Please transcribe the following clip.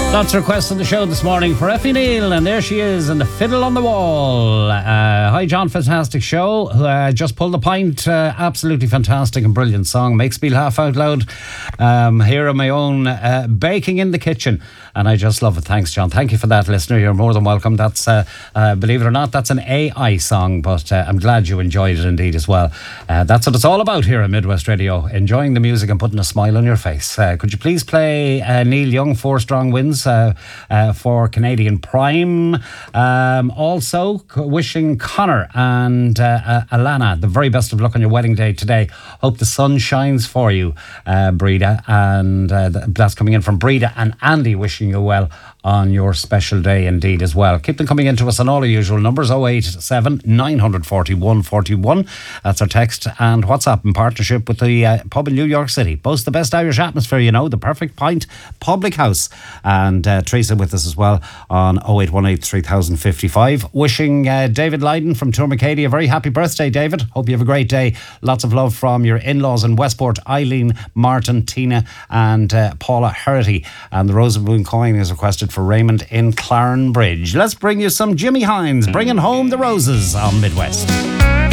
Lots of requests on the show this morning for Effie Neal, and there she is, and the fiddle on the wall. Hi, John, fantastic show. Just pulled the pint. Absolutely fantastic and brilliant song. Makes me laugh out loud. Here on my own, baking in the kitchen, and I just love it. Thanks, John. Thank you for that, listener. You're more than welcome. That's, believe it or not, that's an AI song, but I'm glad you enjoyed it indeed as well. That's what it's all about here at Midwest Radio, enjoying the music and putting a smile on your face. Could you please play Neil Young, Four Strong Winds, for Canadian Prime? Also, wishing Connor and Alana the very best of luck on your wedding day today. Hope the sun shines for you, Breda. And that's coming in from Breda and Andy, wishing you well on your special day indeed as well. Keep them coming into us on all our usual numbers: 087 941 41. That's our text and WhatsApp, in partnership with the pub in New York City. Boast the best Irish atmosphere, you know, the Perfect Pint Public House. And Teresa with us as well on 0818 3055. Wishing David Lydon from Tourmakeady a very happy birthday, David. Hope you have a great day. Lots of love from your in-laws in Westport, Eileen, Martin, Tina and Paula Herity. And the Rose of Moon coin is requested for Raymond in Clarenbridge. Let's bring you some Jimmy Hines, bringing home the roses on Midwest.